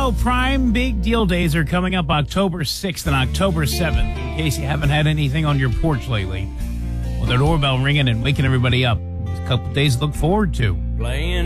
know, Prime Big Deal Days are coming up October 6th and October 7th, in case you haven't had anything on your porch lately. With the doorbell ringing and waking everybody up. There's a couple days to look forward to. Playing